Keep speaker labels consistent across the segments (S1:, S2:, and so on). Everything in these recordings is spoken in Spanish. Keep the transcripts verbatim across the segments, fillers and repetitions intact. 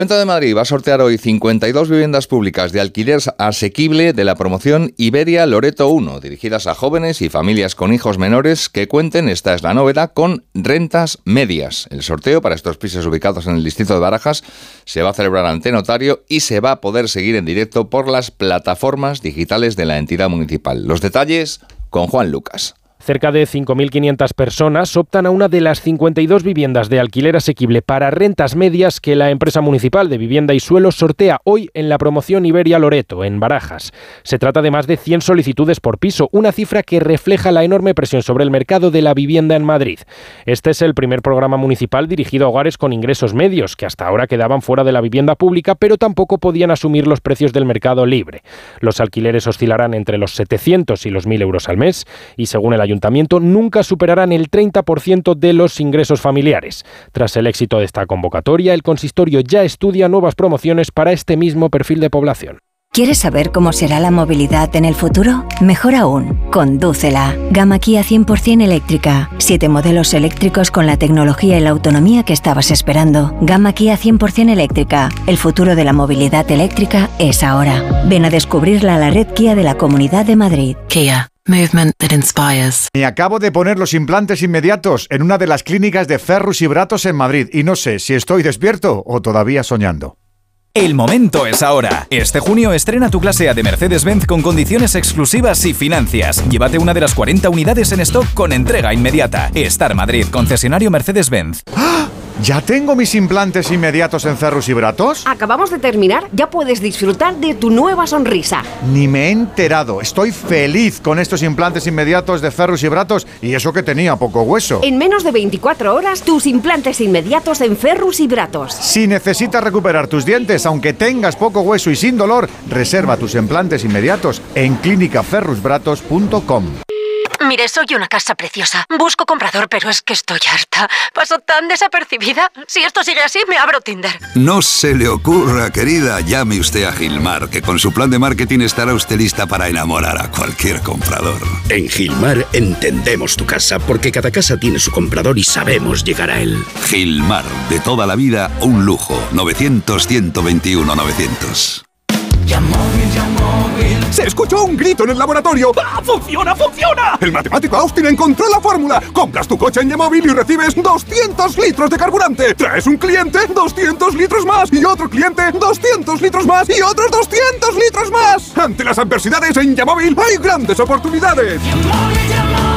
S1: Venta de Madrid va a sortear hoy cincuenta y dos viviendas públicas de alquiler asequible de la promoción Iberia Loreto uno, dirigidas a jóvenes y familias con hijos menores que cuenten, esta es la novedad, con rentas medias. El sorteo para estos pisos ubicados en el distrito de Barajas se va a celebrar ante notario y se va a poder seguir en directo por las plataformas digitales de la entidad municipal. Los detalles con Juan Lucas.
S2: Cerca de cinco mil quinientas personas optan a una de las cincuenta y dos viviendas de alquiler asequible para rentas medias que la empresa municipal de vivienda y suelo sortea hoy en la promoción Iberia Loreto, en Barajas. Se trata de más de cien solicitudes por piso, una cifra que refleja la enorme presión sobre el mercado de la vivienda en Madrid. Este es el primer programa municipal dirigido a hogares con ingresos medios, que hasta ahora quedaban fuera de la vivienda pública, pero tampoco podían asumir los precios del mercado libre. Los alquileres oscilarán entre los setecientos y los mil euros al mes y, según el ayuntamiento, nunca superarán el treinta por ciento de los ingresos familiares. Tras el éxito de esta convocatoria, el consistorio ya estudia nuevas promociones para este mismo perfil de población.
S3: ¿Quieres saber cómo será la movilidad en el futuro? Mejor aún, condúcela. Gama Kia cien por ciento eléctrica. Siete modelos eléctricos con la tecnología y la autonomía que estabas esperando. Gama Kia cien por ciento eléctrica. El futuro de la movilidad eléctrica es ahora. Ven a descubrirla a la red Kia de la Comunidad de Madrid.
S4: Kia. Movement that inspires.
S5: Me acabo de poner los implantes inmediatos en una de las clínicas de Ferrus y Bratos en Madrid y no sé si estoy despierto o todavía soñando.
S6: El momento es ahora. Este junio estrena tu clase A de Mercedes-Benz con condiciones exclusivas y financias. Llévate una de las cuarenta unidades en stock con entrega inmediata. Star Madrid, concesionario Mercedes-Benz.
S5: ¡Ah! ¿Ya tengo mis implantes inmediatos en Ferrus y Bratos?
S7: Acabamos de terminar, ya puedes disfrutar de tu nueva sonrisa.
S5: Ni me he enterado. Estoy feliz con estos implantes inmediatos de Ferrus y Bratos y eso que tenía poco hueso.
S7: En menos de veinticuatro horas, tus implantes inmediatos en Ferrus y Bratos.
S5: Si necesitas recuperar tus dientes, aunque tengas poco hueso y sin dolor, reserva tus implantes inmediatos en clínica ferrus bratos punto com.
S8: Mire, soy una casa preciosa. Busco comprador, pero es que estoy harta. Paso tan desapercibida. Si esto sigue así, me abro Tinder.
S9: No se le ocurra, querida. Llame usted a Gilmar, que con su plan de marketing estará usted lista para enamorar a cualquier comprador.
S10: En Gilmar entendemos tu casa, porque cada casa tiene su comprador y sabemos llegar a él.
S9: Gilmar, de toda la vida, un lujo. novecientos, ciento veintiuno, novecientos.
S11: Yamóvil, Yamóvil. Se escuchó un grito en el laboratorio. ¡Ah, funciona, funciona! El matemático Austin encontró la fórmula. Compras tu coche en Yamóvil y recibes doscientos litros de carburante. Traes un cliente, doscientos litros más. Y otro cliente, doscientos litros más. Y otros doscientos litros más. Ante las adversidades en Yamóvil hay grandes oportunidades.
S1: Yamóvil, Yamóvil.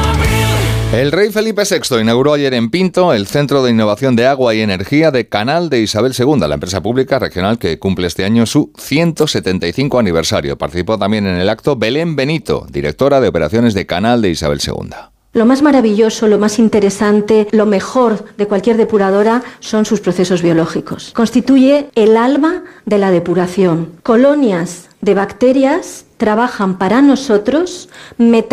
S1: El rey Felipe sexto inauguró ayer en Pinto el Centro de Innovación de Agua y Energía de Canal de Isabel segunda, la empresa pública regional que cumple este año su ciento setenta y cinco aniversario. Participó también en el acto Belén Benito, directora de operaciones de Canal de Isabel segunda.
S12: Lo más maravilloso, lo más interesante, lo mejor de cualquier depuradora son sus procesos biológicos. Constituye el alma de la depuración. Colonias de bacterias trabajan para nosotros,